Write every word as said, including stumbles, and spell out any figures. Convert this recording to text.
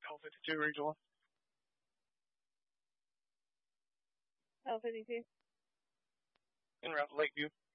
L fifty-two Regional. L fifty-two. En route to Lakeview.